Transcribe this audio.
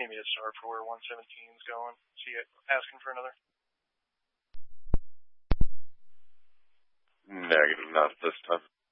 give me a start for where 117's going? Is he asking for another? Negative, not this time.